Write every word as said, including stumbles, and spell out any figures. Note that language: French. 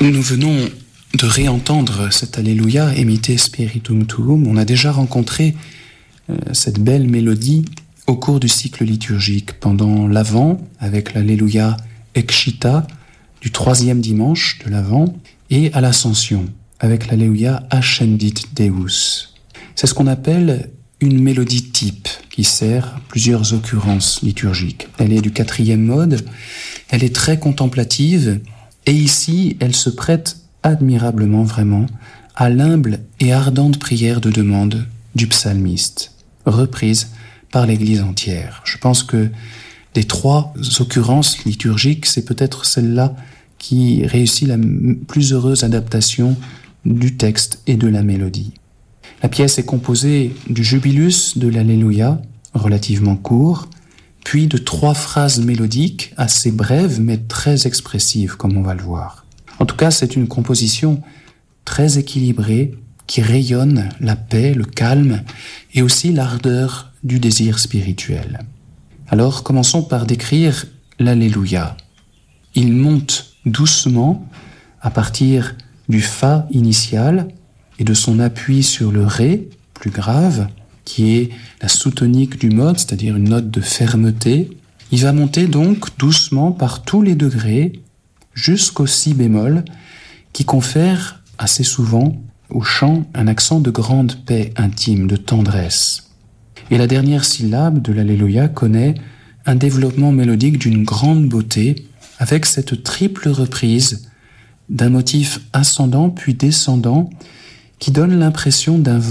Nous venons de réentendre cet Alléluia, Emite Spiritum Tuum. On a déjà rencontré euh, cette belle mélodie au cours du cycle liturgique, pendant l'Avent, avec l'Alléluia Excita, du troisième dimanche de l'Avent, et à l'Ascension, avec l'Alléluia Ascendit Deus. C'est ce qu'on appelle une mélodie type, qui sert à plusieurs occurrences liturgiques. Elle est du quatrième mode, elle est très contemplative, et ici, elle se prête admirablement, vraiment, à l'humble et ardente prière de demande du psalmiste, reprise par l'Église entière. Je pense que des trois occurrences liturgiques, c'est peut-être celle-là qui réussit la plus heureuse adaptation du texte et de la mélodie. La pièce est composée du jubilus de l'Alléluia, relativement court, puis de trois phrases mélodiques assez brèves mais très expressives, comme on va le voir. En tout cas, c'est une composition très équilibrée qui rayonne la paix, le calme et aussi l'ardeur du désir spirituel. Alors, commençons par décrire l'Alléluia. Il monte doucement à partir du Fa initial et de son appui sur le Ré, plus grave, qui est la sous-tonique du mode, c'est-à-dire une note de fermeté. Il va monter donc doucement par tous les degrés jusqu'au si bémol, qui confère assez souvent au chant un accent de grande paix intime, de tendresse. Et la dernière syllabe de l'Alléluia connaît un développement mélodique d'une grande beauté, avec cette triple reprise d'un motif ascendant puis descendant qui donne l'impression d'un